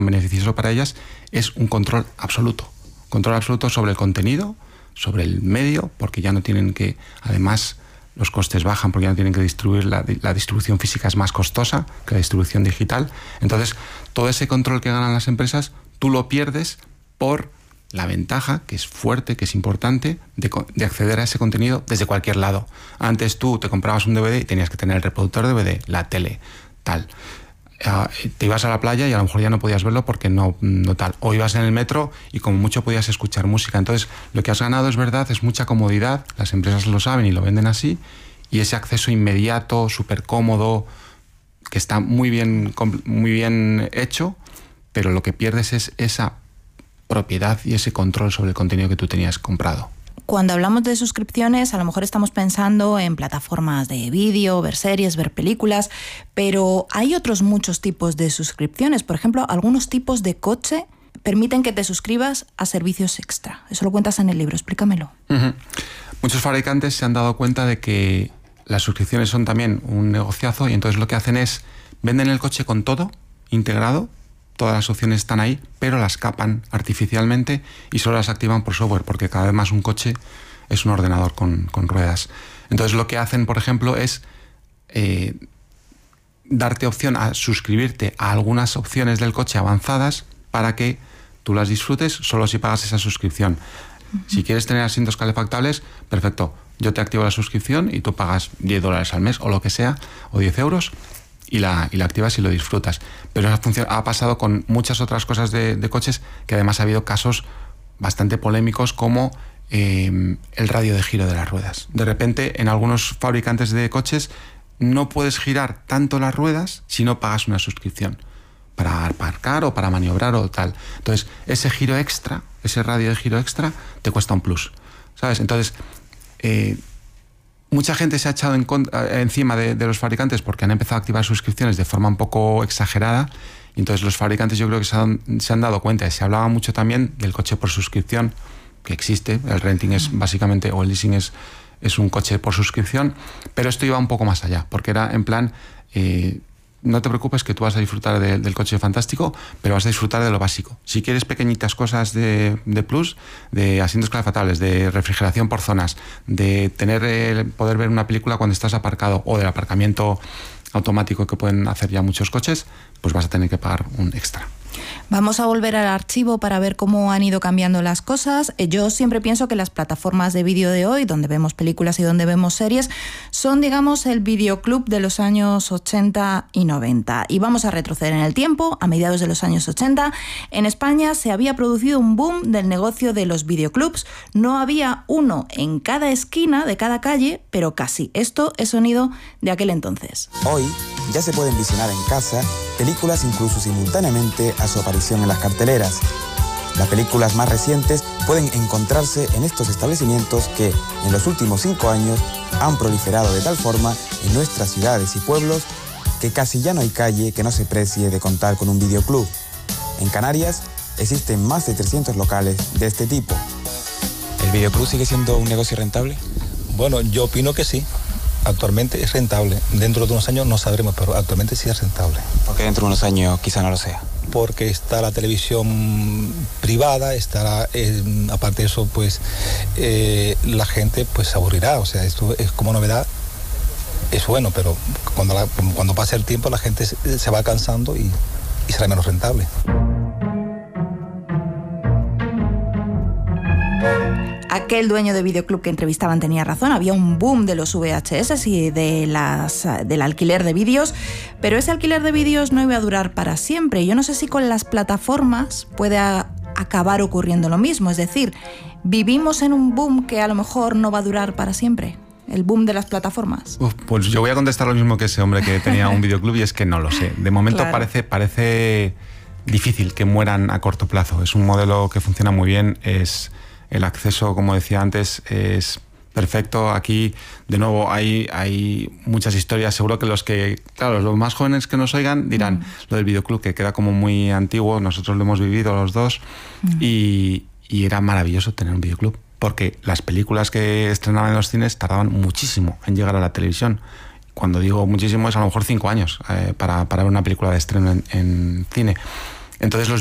beneficioso para ellas es un control absoluto sobre el contenido, sobre el medio, porque ya no tienen que, además los costes bajan porque ya no tienen que distribuir, la distribución física es más costosa que la distribución digital. Entonces todo ese control que ganan las empresas tú lo pierdes por la ventaja, que es fuerte, que es importante, de acceder a ese contenido desde cualquier lado. Antes tú te comprabas un DVD y tenías que tener el reproductor DVD, la tele, tal. Te ibas a la playa y a lo mejor ya no podías verlo porque no tal. O ibas en el metro y como mucho podías escuchar música. Entonces, lo que has ganado, es verdad, es mucha comodidad. Las empresas lo saben y lo venden así. Y ese acceso inmediato, súper cómodo, que está muy bien hecho, pero lo que pierdes es esa propiedad y ese control sobre el contenido que tú tenías comprado. Cuando hablamos de suscripciones, a lo mejor estamos pensando en plataformas de vídeo, ver series, ver películas, pero hay otros muchos tipos de suscripciones. Por ejemplo, algunos tipos de coche permiten que te suscribas a servicios extra. Eso lo cuentas en el libro, explícamelo. Uh-huh. Muchos fabricantes se han dado cuenta de que las suscripciones son también un negociazo y entonces lo que hacen es venden el coche con todo integrado. Todas las opciones están ahí, pero las capan artificialmente y solo las activan por software, porque cada vez más un coche es un ordenador con ruedas. Entonces lo que hacen, por ejemplo, es darte opción a suscribirte a algunas opciones del coche avanzadas para que tú las disfrutes solo si pagas esa suscripción. Uh-huh. Si quieres tener asientos calefactables, perfecto. Yo te activo la suscripción y tú pagas $10 al mes o lo que sea, o 10 euros, y la activas y lo disfrutas. Pero esa función ha pasado con muchas otras cosas de coches, que además ha habido casos bastante polémicos como el radio de giro de las ruedas. De repente, en algunos fabricantes de coches no puedes girar tanto las ruedas si no pagas una suscripción para aparcar o para maniobrar o tal. Entonces, ese giro extra, ese radio de giro extra, te cuesta un plus, ¿sabes? Entonces, mucha gente se ha echado encima de los fabricantes porque han empezado a activar suscripciones de forma un poco exagerada, y entonces los fabricantes yo creo que se han dado cuenta. Y se hablaba mucho también del coche por suscripción, que existe. El renting es básicamente, o el leasing es un coche por suscripción, pero esto iba un poco más allá, porque era en plan, no te preocupes que tú vas a disfrutar del coche fantástico, pero vas a disfrutar de lo básico. Si quieres pequeñitas cosas de plus, de asientos calefactables, de refrigeración por zonas, de poder ver una película cuando estás aparcado, o del aparcamiento automático que pueden hacer ya muchos coches, pues vas a tener que pagar un extra. Vamos a volver al archivo para ver cómo han ido cambiando las cosas. Yo siempre pienso que las plataformas de vídeo de hoy, donde vemos películas y donde vemos series, son, digamos, el videoclub de los años 80 y 90. Y vamos a retroceder en el tiempo. A mediados de los años 80, en España se había producido un boom del negocio de los videoclubs. No había uno en cada esquina de cada calle, pero casi. Esto es sonido de aquel entonces. Hoy ya se pueden visionar en casa películas incluso simultáneamente a su aparición en las carteleras. Las películas más recientes pueden encontrarse en estos establecimientos que en los últimos 5 años han proliferado de tal forma en nuestras ciudades y pueblos que casi ya no hay calle que no se precie de contar con un videoclub. En Canarias existen más de 300 locales de este tipo. ¿El videoclub sigue siendo un negocio rentable? Bueno, yo opino que sí. Actualmente es rentable. Dentro de unos años no sabremos, pero actualmente sí es rentable. ¿Por qué dentro de unos años quizá no lo sea? Porque está la televisión privada, aparte de eso, pues la gente pues se aburrirá. O sea, esto es como novedad, es bueno, pero cuando pase el tiempo la gente se va cansando y será menos rentable. Aquel dueño de videoclub que entrevistaban tenía razón, había un boom de los VHS y del alquiler de vídeos, pero ese alquiler de vídeos no iba a durar para siempre. Yo no sé si con las plataformas puede acabar ocurriendo lo mismo, es decir, vivimos en un boom que a lo mejor no va a durar para siempre. El boom de las plataformas. Pues yo voy a contestar lo mismo que ese hombre que tenía un videoclub, y es que no lo sé. De momento claro. parece difícil que mueran a corto plazo. Es un modelo que funciona muy bien, el acceso, como decía antes, es perfecto. Aquí, de nuevo, hay muchas historias. Seguro que los más jóvenes que nos oigan dirán lo del videoclub, que queda como muy antiguo. Nosotros lo hemos vivido los dos y era maravilloso tener un videoclub, porque las películas que estrenaban en los cines tardaban muchísimo en llegar a la televisión. Cuando digo muchísimo es a lo mejor 5 años para ver una película de estreno en cine. Entonces los